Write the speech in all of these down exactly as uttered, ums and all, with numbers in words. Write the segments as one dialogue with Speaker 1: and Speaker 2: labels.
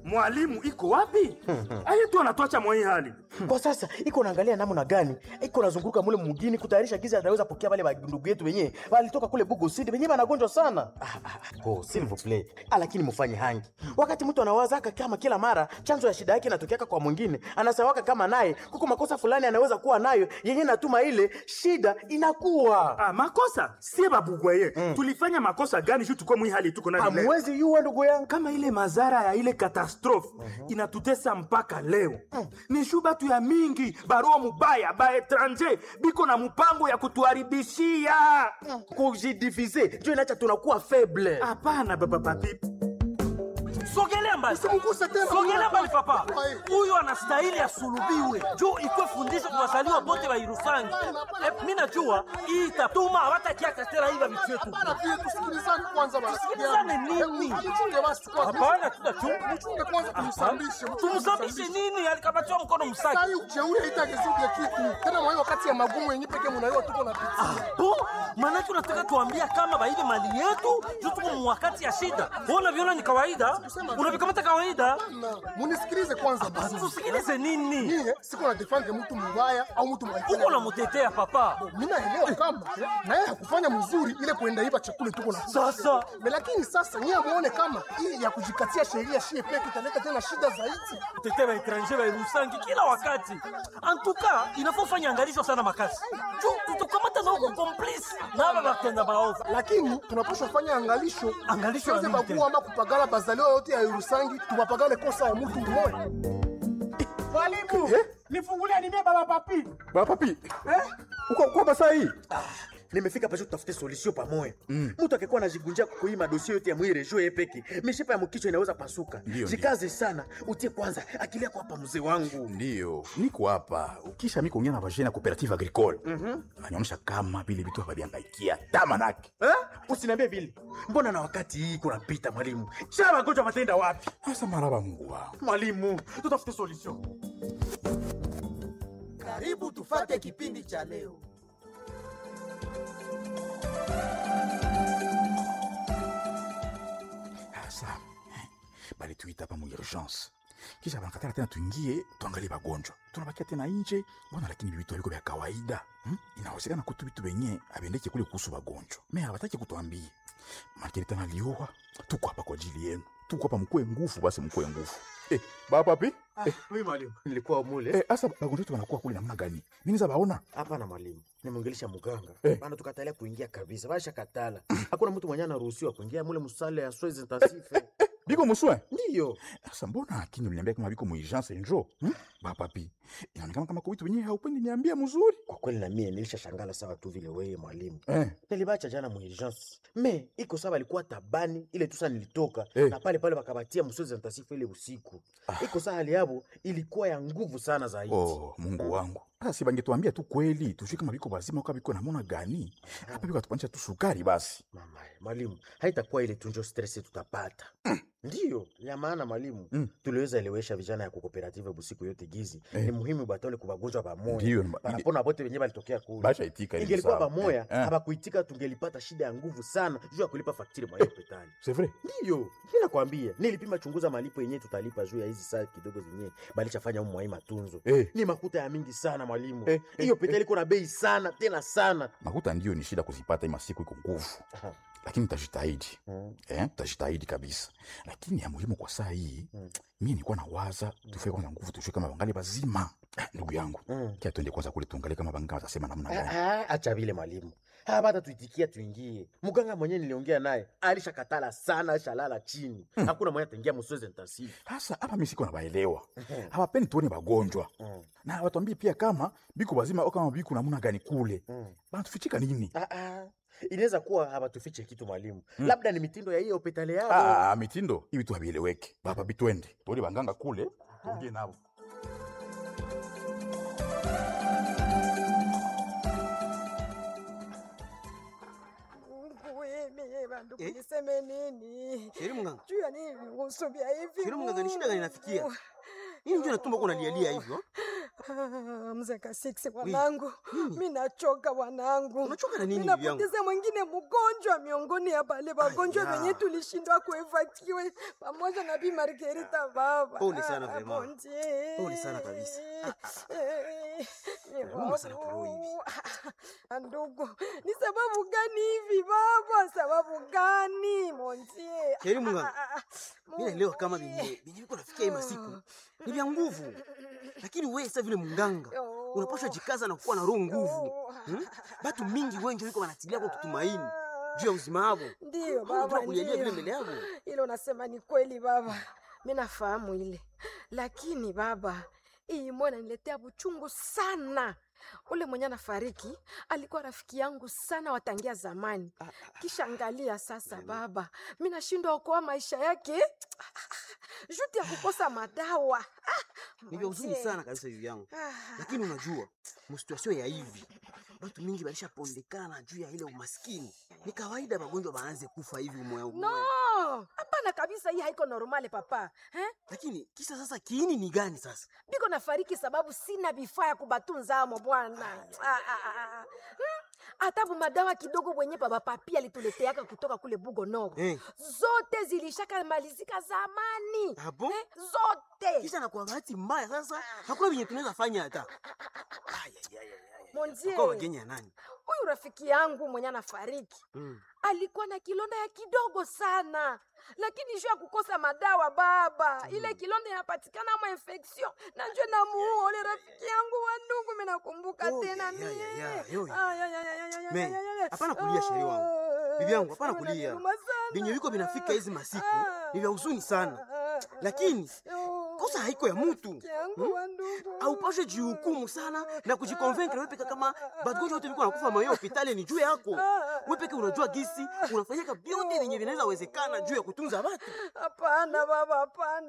Speaker 1: Mwalimu iko wapi? Aye tu anatuacha mwa hii hali.
Speaker 2: Kwa sasa iko naangalia namna gani iko nazunguruka mule mugini kutayarisha giza ataweza pokea wale ndugu yetu wenyewe walitoka kule Bugo City wenyewe wanagonjwa sana. Ah, ah, go s'il vous plaît. Ah, lakini mfanye hangi. Wakati mtu anawaza kama kila mara chanzo ya shida yake inatokea kwa mwingine, anasawaka kama naye kuko makosa fulani anaweza kuwa nayo yenyewe natuma ile shida inakuwa.
Speaker 1: Ah, makosa? Sie babugwaye. Mm. Tulifanya makosa gani juu tuko mwi hali tuko nayo leo?
Speaker 2: Hamwezi yua ndugu yangu.
Speaker 1: Kama ile madhara ya ile katastrofe uh -huh. inatutesa mpaka leo. Mm. Ni shuba tu ya mingi, barua mubaya, ba étranger, biko na mpango ya kutuharibishia.
Speaker 2: Mm. Kujidiviser, ndio inacha tunakuwa faible.
Speaker 1: Hapana baba papi.
Speaker 3: Sogelea mbali. Sogelea mbali papa. Huyu anastahili asulubiwe. Jo iko fundisho kwa wazaliwa wote wa Irusangi. E, mimi najua hii itatuma hawatakia tena hivi vitu vyetu.
Speaker 4: Bana pia tusikilizane kwanza basi.
Speaker 3: Tusikilizane nini?
Speaker 4: Mchunge basi tukao.
Speaker 3: Hapana tutachunga.
Speaker 4: Mchunge kwanza tumsambishe.
Speaker 3: Tumsambishe nini? Alikabachwa mkono msaki.
Speaker 4: Sasa ujeuri haitagezuke kitu. Tena mwa wakati ya magumu yenyewe pekee mnaiwa tuko na pitia.
Speaker 3: Ah, bo, maana tunataka tuambia kama baibe mali yetu, tuko mwakati ya shida. Bona viona ni kawaida. Unavikamata kawaida?
Speaker 4: Munisikilize kwanza
Speaker 3: basi. Tusikilize nini?
Speaker 4: Mimi siko na defend mtu mbaya au mtu mbaya.
Speaker 3: Uko na mtetea papa.
Speaker 4: Mimi naelewa kama na yeye hakufanya mzuri ile kuenda iba chakula tuko na.
Speaker 3: Sasa,
Speaker 4: lakini sasa nyie muone kama hii ya kujikatia sheria shie peke italeta tena shida zaidi.
Speaker 3: Mtetea wa étranger wa Rusangi kila wakati. En tout cas, inafofanya angalisho sana makasi. Tu tutokamata na uko complice na baba tenda baovu.
Speaker 4: Lakini tunapaswa fanya angalisho.
Speaker 3: Angalisho
Speaker 4: ya babu ama kupagala bazalio yote ya Rusangi tupapagale kosa ya mtu mmoja.
Speaker 1: Mwalimu, eh? Nifungulia nimie baba papi.
Speaker 2: Baba papi.
Speaker 1: Eh?
Speaker 2: Uko kwa basa hii? Ah, nimefika pasho tutafute solution pamoja. Mm. Mtu akikuwa anajigunjia kukuima dossier yote ya mwire jo yepeki. Mishipa ya mkicho inaweza pasuka. Jikaze sana, utie kwanza akili yako hapa mzee wangu.
Speaker 5: Ndio, niko hapa. Ukisha mimi kuongea na vagina cooperative agricole. Mhm. Mm Anaonyesha kama vile vitu haviangaikia tamanaki.
Speaker 2: Eh? Usiniambie vile. Mbona na wakati hii kuna pita mwalimu? Shaba goja matenda wapi?
Speaker 5: Sasa maraba Mungu wangu.
Speaker 2: Mwalimu, tutafute solution.
Speaker 6: Karibu tufate kipindi cha leo.
Speaker 5: Asa, bali tuita hapa mu urgence. Kisha bankatana tena tuingie, tuangalie bagonjwa. Tunabakia tena nje, mbona lakini vitu viko vya kawaida. Hmm? Inawezekana kutu vitu benye abendeke kule kuhusu bagonjwa. Mimi hawataki kutuambia. Makiri tena lioa, tuko hapa kwa ajili yenu. Tuko hapa mkue nguvu basi mkue nguvu. Eh, baba papi?
Speaker 2: Ah, eh, mimi mwalimu. Nilikuwa mule.
Speaker 5: Eh, asa bagonjwa tu wanakuwa kule namna gani? Nini za baona?
Speaker 2: Hapana mwalimu. Nimeongelesha mganga. Eh. Bana tukatalia kuingia kabisa. Basha katala. Hakuna mtu mwenye anaruhusiwa kuingia mule musale ya soins intensifs.
Speaker 5: Eh, eh, biko muswe?
Speaker 2: Ndio.
Speaker 5: Sasa mbona akini uliniambia kama biko muurgence njo? Hmm? Baba papi. Inaonekana kama kwa vitu wenyewe haupendi niambia mzuri.
Speaker 2: Kwa kweli na mimi nilishashangala sawa tu vile wewe mwalimu.
Speaker 5: Eh.
Speaker 2: Nilibacha jana muurgence. Me iko sawa alikuwa tabani ile tusa nilitoka
Speaker 5: eh.
Speaker 2: Na pale pale wakabatia msozi intensif ile usiku. Ah. Iko sawa hali yabo ilikuwa ya nguvu sana zaidi.
Speaker 5: Oh, Mungu wangu. Sasa si bangetuambia tu kweli, tujue kama biko bazima au biko namona gani. Hapa biko tupanisha tu sukari basi.
Speaker 2: Mama, mwalimu, haitakuwa ile tunjo stress tutapata. Mm. Ndio, ya maana mwalimu, mm. tuliweza elewesha vijana ya cooperative busiku yote gizi. Eh. Ni muhimu batole kubagonjwa pamoja.
Speaker 5: Ndio,
Speaker 2: panapona bote wenyewe balitokea kule.
Speaker 5: Basha itika ile.
Speaker 2: Ingelikuwa pamoja, eh. haba kuitika tungelipata shida ya nguvu sana juu ya kulipa fakturi mwa hospitali.
Speaker 5: C'est vrai?
Speaker 2: Ndio, mimi nakwambia, nilipima chunguza malipo yenyewe tutalipa juu ya hizi saa kidogo zenyewe. Bali chafanya umu mwa matunzo. Eh. Ni makuta ya mingi sana mwalimu. Hiyo eh, hospitali iko eh, na bei sana, tena sana.
Speaker 5: Makuta ndio ni shida kuzipata hii siku iko nguvu. Lakini tajitahidi. Mm. Eh, tajitahidi kabisa. Lakini ya muhimu kwa saa hii, mm. mimi nilikuwa nawaza tufike kwanza nguvu tushike kama bangali bazima. Ndugu yangu, mm. kia tuende kwanza kule tuangalie kama banganga watasema namna gani.
Speaker 2: Ah, acha vile mwalimu. Hapa hata tuitikia tuingie. Mganga mwenyewe niliongea naye, alishakatala sana, alishalala chini. Mm. Hakuna mwenye ataingia msozi intensif.
Speaker 5: Sasa hapa mimi siko na baelewa. Hapa peni tuone bagonjwa. Mm. Na watuambie pia kama biko bazima au kama biko namna gani kule. Mm. Bana tufichika nini?
Speaker 2: Ah ah. Inaweza kuwa hapa tufiche kitu mwalimu. Mm. Labda ni mitindo ya hiyo hospitali yao.
Speaker 5: Ah, mitindo. Hivi tu habieleweke. Baba bitwende. Tuone banganga kule, tuongee nao.
Speaker 7: Mimi bandu kuniseme nini?
Speaker 8: Sheri mganga.
Speaker 7: Juu ya nini usubia hivi?
Speaker 8: Sheri mganga, ni shida gani nafikia? Nini ndio natumba kuna lialia hivyo?
Speaker 7: Ah, mzee Kasiksi wanangu, mimi nachoka wanangu.
Speaker 8: Unachoka na nini
Speaker 7: Mimi
Speaker 8: bibi yangu?
Speaker 7: napoteza mwingine mgonjwa miongoni ya wale wagonjwa wenye tulishindwa kuevakiwe pamoja na Bi Margarita baba.
Speaker 8: Pole sana vraiment.
Speaker 7: Bonje.
Speaker 8: Pole sana kabisa.
Speaker 7: Mungu sana kwa hivi. Ndugu, ni sababu gani hivi baba? Sababu gani monje?
Speaker 8: Heri Mungu. Mimi leo kama bibi, bibi uko nafikia hii masiku. Ni vya nguvu. Lakini wewe sasa vile munganga, unapaswa jikaza na kuwa na roho nguvu. Hmm? Batu mingi wengi wiko wanatilia kwa kutumaini juu ya uzima wao.
Speaker 7: Ndio baba,
Speaker 8: ndio vile mbele yako.
Speaker 7: Ile unasema ni kweli baba. Mimi nafahamu ile. Lakini baba, hii mbona niletea buchungu sana. Ule mwenye anafariki alikuwa rafiki yangu sana watangia zamani. Kisha angalia sasa baba, mimi nashindwa okoa maisha yake. Juti ya kukosa madawa.
Speaker 8: Ni vya huzuni sana kabisa hivi yangu. Lakini unajua, msituasio ya hivi. Watu mingi balisha pondekana juu ya ile umaskini. Ni kawaida magonjwa baanze kufa hivi umoya umoya.
Speaker 7: No, hapana kabisa, hii haiko normale papa. Eh?
Speaker 8: Lakini kisa sasa kiini ni gani sasa?
Speaker 7: Biko nafariki sababu sina vifaa ya kubatunza amo bwana. Ah ah ah. Atabu madawa kidogo wenye baba papi alituleteaka kutoka kule Bugo Nord.
Speaker 8: Eh.
Speaker 7: Zote zilishaka malizika zamani.
Speaker 8: Ah bon?
Speaker 7: Eh, zote.
Speaker 8: Kisha na kwa bahati mbaya sasa hakuna venye tunaweza fanya hata. Ay ay ay ay.
Speaker 7: Monzie.
Speaker 8: Kwa wageni nani?
Speaker 7: Huyu rafiki yangu mwenye anafariki.
Speaker 8: Mm.
Speaker 7: Alikuwa na kilonda ya kidogo sana. Lakini juu ya kukosa madawa baba, mm. ile kilonda inapatikana ama infection. Na njoo na muo ule rafiki yangu wa ndugu mimi nakumbuka
Speaker 8: Oh,
Speaker 7: tena
Speaker 8: ya,
Speaker 7: mimi.
Speaker 8: ya, ya, yo, ya.
Speaker 7: Ay ay ay ay ay.
Speaker 8: Me, hapana kulia sheri wangu. Bibi yangu hapana kulia. Binyo yuko binafika hizi masiku, ni vya huzuni sana. Lakini kosa haiko ya mtu. Hmm? Au pashe jihukumu sana na kujikonvenkre wewe peka kama bagonjwa wote biko nakufa mayo hospitali ni juu yako. Wewe peke unajua gisi unafanyaka vyote vyenye vinaweza wezekana juu ya kutunza watu.
Speaker 7: Hapana baba, hapana.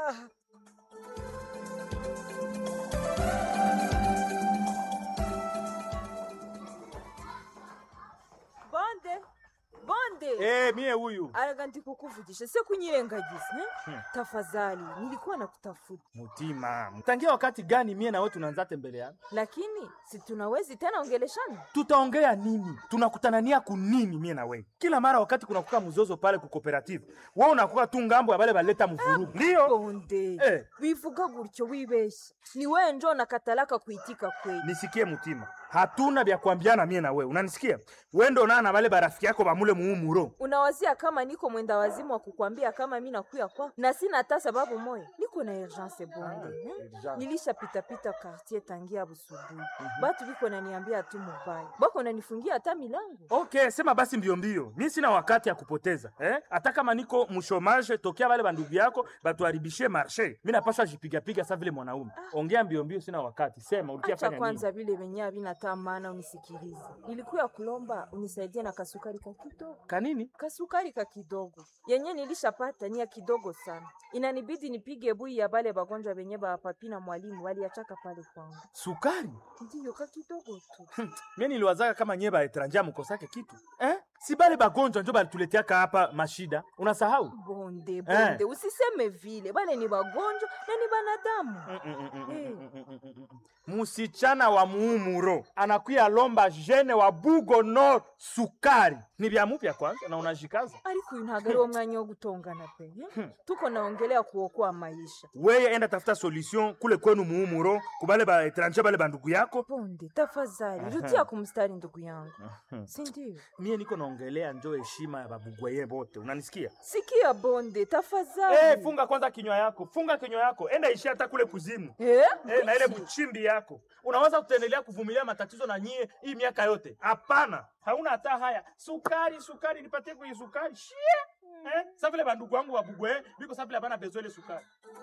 Speaker 9: Bonde, bonde.
Speaker 1: Eh, mie huyu.
Speaker 9: Araga ndikukuvugisha, sio kunyirengagiza, eh? Hmm. Tafadhali, nilikuwa nakutafuta.
Speaker 1: Mutima, mtangia wakati gani mie na wewe tunaanza tembeleana?
Speaker 9: Lakini si tunawezi tena ongeleshana?
Speaker 1: Tutaongea nini? Tunakutanania kunini mie na wewe? Kila mara wakati kuna kukaa mzozo pale ku cooperative. Wewe unakuwa tu ngambo ya bale baleta mvurugu. Ndio?
Speaker 9: Bonde.
Speaker 1: Eh.
Speaker 9: Wivuga gutyo wibeshi. Ni wewe njoo nakatalaka kuitika kweli.
Speaker 1: Nisikie Mutima. Hatuna vya kuambiana mie na wewe. Unanisikia? Wewe ndo na wale barafiki yako bamule muumuro.
Speaker 9: Unawazia kama niko mwenda wazimu wa kukwambia kama mimi nakuya kwa na sina hata sababu moja. Niko na urgence bonde. Ah, hmm? Nilisha pita pita quartier tangia busubuhi. Mm-hmm. Batu biko naniambia tu mubaya. Bako nanifungia hata milango.
Speaker 1: Okay, sema basi mbio mbio. Mimi sina wakati ya kupoteza, eh? Hata kama niko mshomaje tokea wale bandugu yako batuharibishie marché. Mimi napaswa jipiga piga sasa vile mwanaume. Ah. Ongea mbio mbio, sina wakati. Sema ulikia fanya nini?
Speaker 9: Kwanza vile wenyewe vina tamana unisikilize. Nilikuwa kulomba unisaidie na kasukari ka kidogo.
Speaker 1: Kanini?
Speaker 9: Kasukari ka kidogo. Yenye nilishapata ni ya kidogo sana. Inanibidi nipige bui ya bale bagonjwa benye ba papi na mwalimu waliachaka pale kwangu.
Speaker 1: Sukari?
Speaker 9: Ndiyo ka kidogo tu.
Speaker 1: Mimi niliwazaka kama nyeba etranja mkosake kitu. Eh? Si bale bagonjwa ndio balituleteaka hapa mashida. Unasahau?
Speaker 9: Bonde, bonde, eh. Usiseme vile. Bale ni bagonjwa na ni banadamu.
Speaker 1: Mm, mm, mm, mm, mm, mm, mm, mm. Musichana wa muumuro anakuya lomba jene wa Bugo Nord sukari. Ni vya mupya kwanza na unajikaza.
Speaker 9: Ariko unagari wa mwanya wo gutongana pe. Hmm? Tuko naongelea kuokoa maisha.
Speaker 1: Wewe enda tafuta solution kule kwenu muumuro kubale ba etranja bale bandugu yako.
Speaker 9: Bonde, tafadhali rudia kumstari ndugu yangu. Si ndio?
Speaker 1: Mie niko naongelea njoo heshima ya babugwaye bote. Unanisikia?
Speaker 9: Sikia bonde, tafadhali.
Speaker 1: Eh, hey, funga kwanza kinywa yako. Funga kinywa yako. Enda ishi hata kule kuzimu.
Speaker 9: Eh?
Speaker 1: Eh, na ile mchimbi yako. Unaweza kuendelea kuvumilia matatizo na nyie hii miaka yote? Hapana. Hauna hata haya. Sukari, sukari nipatie kwa sukari. Shie. Eh? Sasa vile bandugu wangu wabugwe, biko sasa vile bana bezo ile sukari.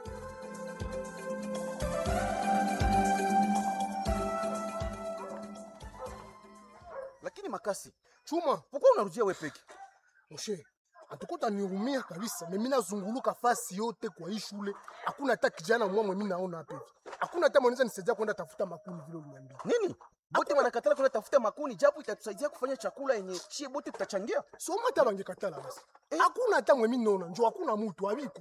Speaker 8: Lakini Makasi,
Speaker 4: Chuma,
Speaker 8: pourquoi unarudia wewe peke?
Speaker 4: Moshe, atukota niumia kabisa. Mimi nazunguluka fasi yote kwa hii shule. Hakuna hata kijana mmoja mimi naona hapa hivi. Hakuna hata mwanaweza nisaidia kwenda tafuta makuni vile uliniambia.
Speaker 8: Nini? Bote wanakatala kwenda tafuta makuni japo itatusaidia kufanya chakula yenye chie bote tutachangia.
Speaker 4: Soma hata bangekatala basi. Eh? Hakuna hata mwe mimi naona, njoo hakuna mtu abiko.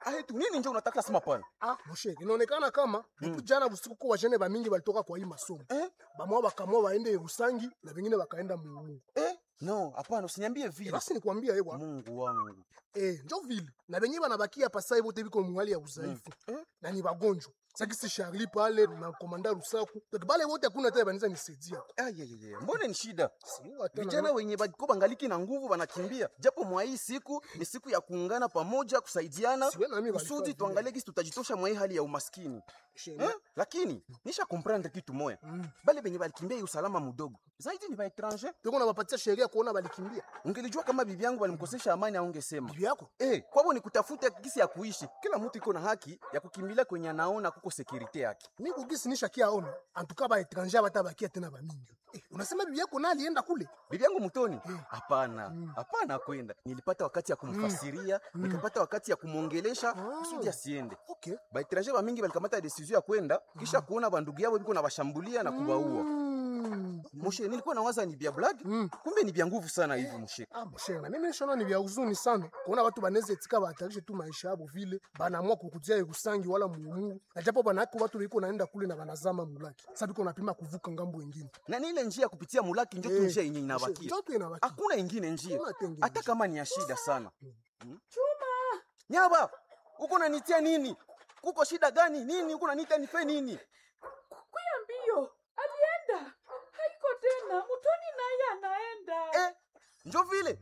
Speaker 8: Ah, tu nini nje unataka sema pana?
Speaker 4: Ah, moshe, inaonekana kama mm. jana usiku kwa wajene ba mingi walitoka kwa hii masomo. Eh? Bamwa bakamwa waende Rusangi na wengine wakaenda Mungu.
Speaker 8: Eh? No, hapana usiniambie vile.
Speaker 4: Basi nikwambia ewa.
Speaker 8: Mungu wangu.
Speaker 4: Eh, njo vile. Na wenyewe wanabakia pasai bote biko mwali ya udhaifu. Mm. Eh? Na ni wagonjwa. Saki si Charlie pale na komanda Rusaku. Bale wote hakuna tena banaweza nisaidia.
Speaker 8: Ah, yeah, yeah, yeah. Mbona ni shida? Vijana wenye bako bangaliki na nguvu wanakimbia. Japo mwa hii siku ni siku ya kuungana pamoja, kusaidiana. Kusudi tuangalie kisi tutajitosha mwa hii hali ya umaskini. Eh? Lakini nisha comprendre kitu moya. Mm. Bale benye balikimbia usalama mdogo. Zaidi ni ba étranger.
Speaker 4: Tuko na wapatia sheria kuona balikimbia.
Speaker 8: Ungelijua kama bibi yangu walimkosesha amani aungesema.
Speaker 4: Bibi yako?
Speaker 8: Eh, kwao ni kutafuta kisi ya kuishi. Kila mtu iko na haki ya kukimbilia kwenye anaona kuko security yake.
Speaker 4: Mimi kugisi nisha kiaona. Antuka ba étranger batabakia tena ba mingi. Eh, unasema bibi yako na alienda kule?
Speaker 8: Bibi yangu mtoni? Hapana. Mm. Hapana kwenda. Nilipata wakati ya kumfasiria, mm. nikapata wakati ya kumuongelesha kusudi asiende.
Speaker 4: Okay.
Speaker 8: Ba étranger ba mingi walikamata decision ya kwenda kisha mm. kuona bandugu yao biko na bashambulia na kubaua. Mm. Moshe, nilikuwa nawaza ni bia black, mm. kumbe ni bia nguvu sana hivi moshe.
Speaker 4: Ah moshe, na mimi nishona ni bia huzuni sana. Kuona watu baneze etika bahatarishe tu maisha yao vile, banaamua kukutia Rusangi wala Mumu. Na japo banako watu liko naenda kule na banazama Mulaki. Sasa biko napima kuvuka ngambo nyingine.
Speaker 8: Na ni ile njia kupitia Mulaki ndio hey, njia yenye inabakia.
Speaker 4: Ndio inabakia.
Speaker 8: Hakuna nyingine njia. Hata kama ni ya shida sana. Hmm. Hmm? Chuma. Nyaba, uko unanitia nini? Kuko shida gani? Nini uko unanitia nife nini?
Speaker 10: Kuya mbio. Alienda. Haiko tena. Mutoni naye anaenda.
Speaker 8: Eh, njoo vile.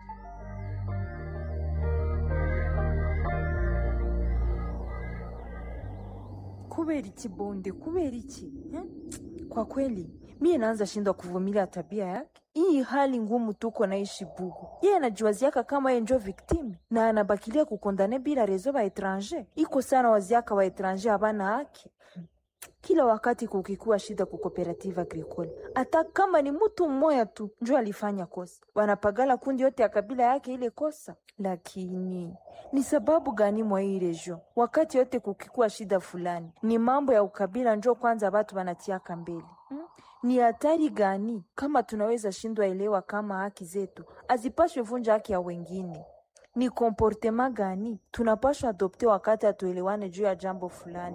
Speaker 9: Kubera iki bonde? Kubera iki? Eh? Kwa kweli mimi naanza shindwa kuvumilia tabia yake. Hii hali ngumu tuko naishi Bugu. Yeye anajiwaziaka kama yeye ndio victim na anabakilia kukondane bila rezo ba étranger. Iko sana waziaka wa étranger abana haki. Kila wakati kukikuwa shida ku cooperative agricole, hata kama ni mtu mmoja tu njoo alifanya kosa, wanapagala kundi yote ya kabila yake ile kosa. Lakini ni sababu gani mwa hii region wakati yote kukikuwa shida fulani ni mambo ya ukabila njoo kwanza watu wanatiaka mbele? Hmm? Ni hatari gani kama tunaweza shindwa elewa kama haki zetu azipashwe vunja haki ya wengine? Ni comportement gani tunapashwa adopte wakati atuelewane juu ya jambo fulani?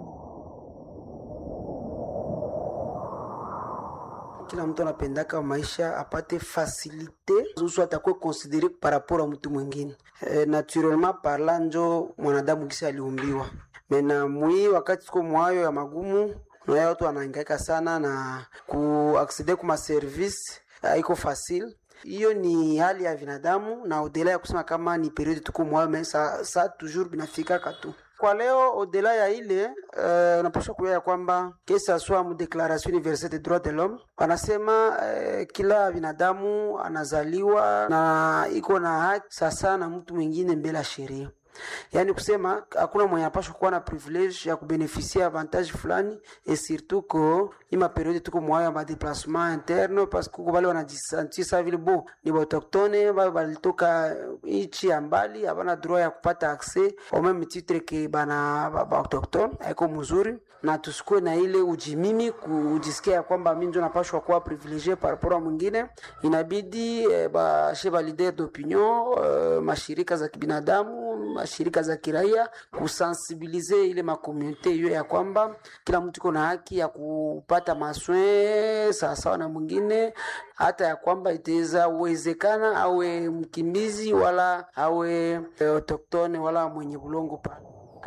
Speaker 11: Kila mtu anapendaka maisha apate facilite uso atakuwa considéré par rapport à mtu mwingine. E, naturellement parlant njo mwanadamu kisa aliumbiwa. Mena mwi wakati tuko mwayo ya magumu na watu wanahangaika sana na ku acceder kuma service haiko facile. Hiyo ni hali ya binadamu na odela ya kusema kama ni periode tuko mwayo mais ça ça toujours binafika katu. Kwa leo odela ya ile uh, unapaswa kujua kwamba kesa swa mu Declaration Universelle des Droits de l'Homme wanasema uh, kila binadamu anazaliwa na iko na haki sasa na mtu mwingine mbele ya sheria. Yani kusema hakuna mwenye anapaswa kuwa na privilege ya kubenefisia avantage fulani et surtout ko ima periode tuko mwaya ma déplacement interne parce que wale wanajisentir sa vile bo ni autochtone wale walitoka nchi ya mbali habana droit ya kupata accès au même titre que bana ba autochtone haiko mzuri na tusikue na ile ujimimi kujisikia kwamba mimi ndio napaswa kuwa privilegié par rapport à mwingine. Inabidi eh, ba chef leader d'opinion eh, mashirika za kibinadamu mashirika za kiraia kusensibilize ile makomunite hiyo ya kwamba kila mtu iko na haki ya kupata maswe sawa na mwingine, hata ya kwamba itaweza uwezekana awe mkimbizi wala awe autochtone wala mwenye bulongo pale.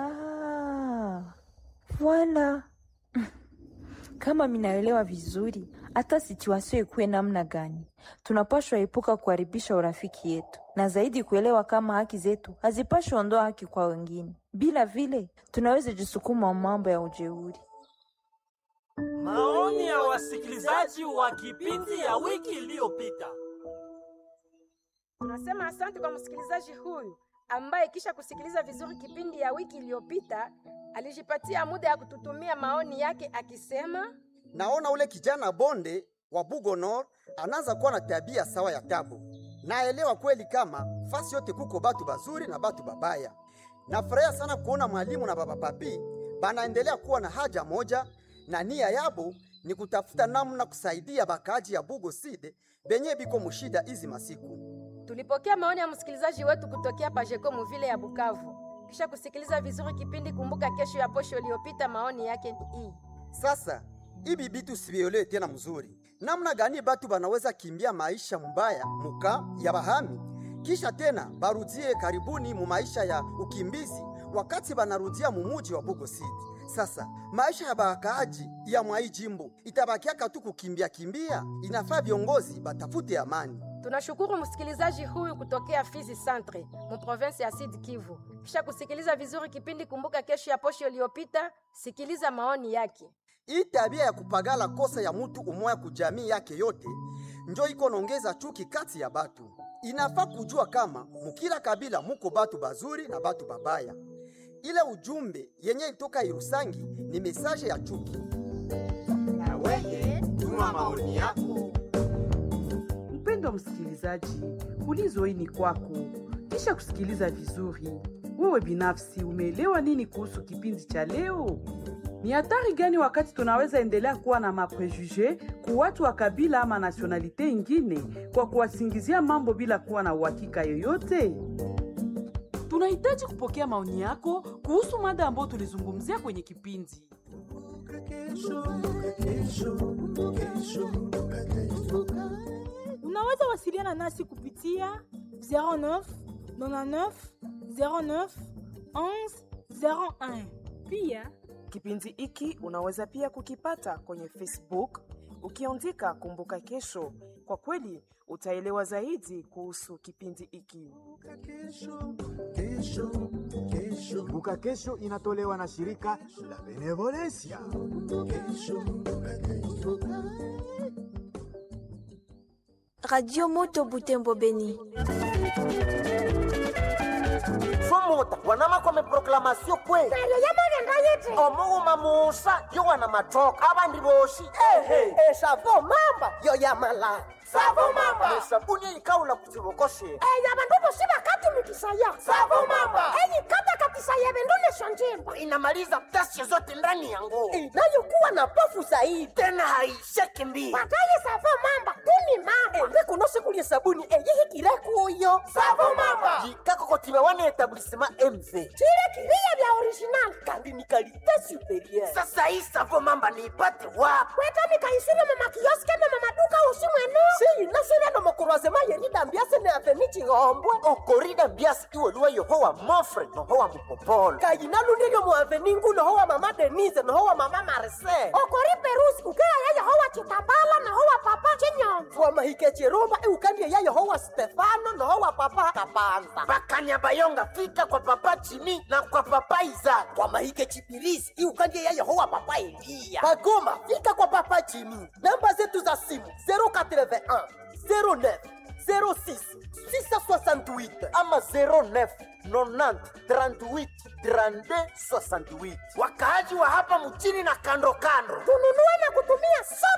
Speaker 9: Ah, wala kama minaelewa vizuri, hata situation ikuwe namna gani, tunapashwa epuka kuharibisha urafiki yetu, na zaidi kuelewa kama haki zetu hazipashwa ondoa haki kwa wengine. Bila vile tunaweza jisukuma mambo ya ujeuri.
Speaker 3: Maoni ya wasikilizaji wa kipindi ya wiki iliyopita.
Speaker 7: Tunasema asante kwa msikilizaji huyu ambaye kisha kusikiliza vizuri kipindi ya wiki iliyopita alijipatia muda ya kututumia maoni yake akisema,
Speaker 6: naona ule kijana bonde wa Bugo Nord anaanza kuwa na tabia sawa ya Tabu. Naelewa kweli kama fasi yote kuko batu bazuri na batu babaya. Nafurahia sana kuona mwalimu na baba papi banaendelea kuwa na haja moja na nia yabo ni kutafuta namna kusaidia bakaji ya Bugo Side benye biko mushida hizi masiku.
Speaker 7: Tulipokea maoni ya msikilizaji wetu kutokea Pajeko Muvile ya Bukavu. Kisha kusikiliza vizuri kipindi Kumbuka Kesho ya posho iliyopita, maoni yake ni hii.
Speaker 6: Sasa ibi bitu sibiole tena mzuri. Namna gani batu banaweza kimbia maisha mbaya muka ya bahami kisha tena barudie karibuni mu maisha ya ukimbizi wakati banarudia mumuji wa Bugo City? Sasa maisha ya bakaaji ya mwai jimbo itabakia katu kukimbia kimbia. Inafaa viongozi batafute amani.
Speaker 7: Tunashukuru msikilizaji huyu kutokea Fizi Centre, mu province ya Sud Kivu. Kisha kusikiliza vizuri kipindi Kumbuka Kesho ya posho iliyopita, sikiliza maoni yake.
Speaker 6: Hii tabia ya kupagala kosa ya mutu umoya kujamii yake yote njo iko nongeza chuki kati ya batu. Inafaa kujua kama mukila kabila muko batu bazuri na batu babaya. Ile ujumbe yenye itoka Irusangi ni mesaje ya chuki.
Speaker 12: Na wewe tuma maoni yako.
Speaker 13: Mpendo msikilizaji, ulizo hii ni kwako. Kisha kusikiliza vizuri, wewe binafsi umeelewa nini kuhusu kipindi cha leo? Ni hatari gani wakati tunaweza endelea kuwa na maprejuge ku watu wa kabila ama nationalite ingine kwa kuwasingizia mambo bila kuwa na uhakika yoyote? Tunahitaji kupokea maoni yako kuhusu mada ambayo tulizungumzia kwenye kipindi.
Speaker 14: Unaweza wasiliana nasi kupitia zero neuf nane neuf zero neuf onze zero un. Pia
Speaker 15: kipindi hiki unaweza pia kukipata kwenye Facebook ukiandika Kumbuka Kesho. Kwa kweli utaelewa zaidi kuhusu kipindi hiki.
Speaker 16: Kumbuka Kesho inatolewa na shirika la Benevolencia.
Speaker 17: Radio Moto Butembo Beni.
Speaker 18: Somota wanama kwa proclamation kwe.
Speaker 19: Serio yamone ngayete.
Speaker 18: Omu mamusa yo wana matoka abandi boshi.
Speaker 19: Eh eh eh savo mamba yo yamala. Savo mamba.
Speaker 18: Sabuni ikaula kutibokoshe.
Speaker 19: Eh yabandu boshi bakati mikisaya.
Speaker 18: Savo mamba.
Speaker 19: Eh kata katisaya bendule shonjimba.
Speaker 18: Inamaliza tasha zote ndani ya nguo.
Speaker 19: Inayokuwa na pofu zaidi.
Speaker 18: Tena haisheki mbi.
Speaker 19: Bataye savo mamba kuni mamba.
Speaker 18: Eh ndiko nose kulia sabuni eh yihi kireko yo.
Speaker 19: Savo mamba.
Speaker 18: Jikako kotiba wane etablissement M V.
Speaker 19: Chile kiria vya original.
Speaker 18: Kandi ni kalite superieur. Sasa hii savo mamba ni ipate wapi?
Speaker 19: Kweta mikaisiri mama kioske na mama duka usimwenu.
Speaker 18: Si nasira no mokurwaze mayerida mbiase ne afenichi gombwe. Okorida mbiase iwe luwa yohowa mofre no hoa mupopolo. Kayina lundigo mu aveningu no hoa mama Denise no hoa mama Marcel.
Speaker 19: Okori perusi ukea ya yohowa chitambala no hoa papa chinyom.
Speaker 18: Fwa mahike chirumba e ukandie ya yohowa Stefano no hoa papa Kapanza. Bakanya bayonga fika kwa papa Chini na kwa papa Iza. Kwa mahike chipirisi i ukandie ya yohowa papa Elia. Bagoma fika kwa papa Jimmy. Namba zetu za simu zero eight one zero neuf zero six six six huit ama zero neuf nonante trente-huit trente-deux soixante-huit. Wakaaji wa hapa mchini na kando kando,
Speaker 19: tununue na kutumia sote